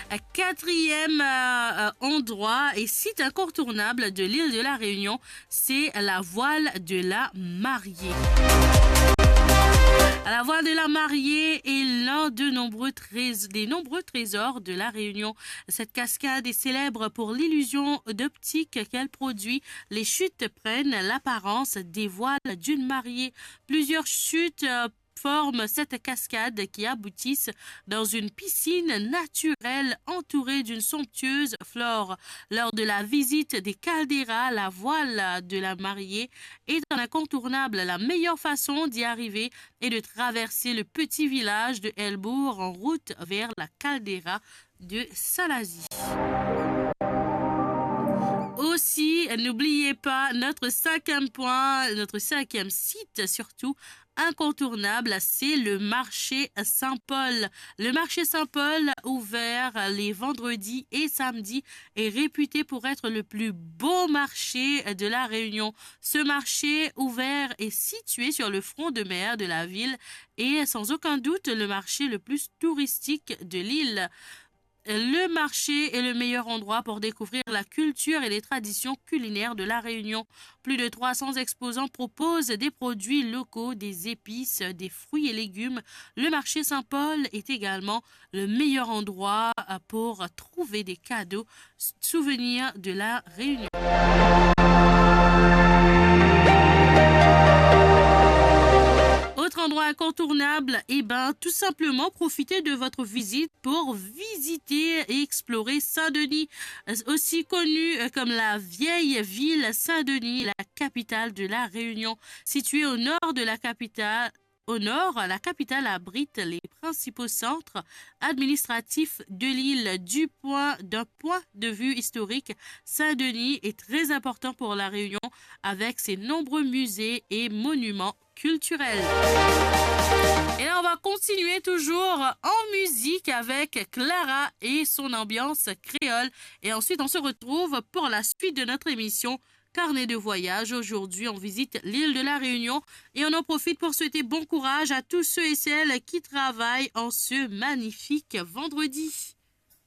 Quatrième endroit et site incontournable de l'île de la Réunion, c'est la voile de la Mariée. La voile de la Mariée est l'un des nombreux trésors de la Réunion. Cette cascade est célèbre pour l'illusion d'optique qu'elle produit. Les chutes prennent l'apparence des voiles d'une mariée. Plusieurs chutes forment cette cascade qui aboutissent dans une piscine naturelle entourée d'une somptueuse flore. Lors de la visite des calderas, la voile de la Mariée est un incontournable. La meilleure façon d'y arriver est de traverser le petit village de Elbourg en route vers la caldeira de Salazie. Aussi, n'oubliez pas notre cinquième point, notre cinquième site surtout incontournable, c'est le marché Saint-Paul. Le marché Saint-Paul, ouvert les vendredis et samedis, est réputé pour être le plus beau marché de la Réunion. Ce marché ouvert est situé sur le front de mer de la ville et sans aucun doute le marché le plus touristique de l'île. Le marché est le meilleur endroit pour découvrir la culture et les traditions culinaires de la Réunion. Plus de 300 exposants proposent des produits locaux, des épices, des fruits et légumes. Le marché Saint-Paul est également le meilleur endroit pour trouver des cadeaux, souvenirs de la Réunion. Autre endroit incontournable, tout simplement profitez de votre visite pour visiter et explorer Saint-Denis, aussi connu comme la vieille ville Saint-Denis, la capitale de la Réunion. Située au nord de la capitale, la capitale abrite les principaux centres administratifs de l'île. D'un point de vue historique, Saint-Denis est très important pour la Réunion avec ses nombreux musées et monuments culturels. Et là, on va continuer toujours en musique avec Clara et son ambiance créole. Et ensuite, on se retrouve pour la suite de notre émission Carnet de voyage. Aujourd'hui, on visite l'île de la Réunion et on en profite pour souhaiter bon courage à tous ceux et celles qui travaillent en ce magnifique vendredi.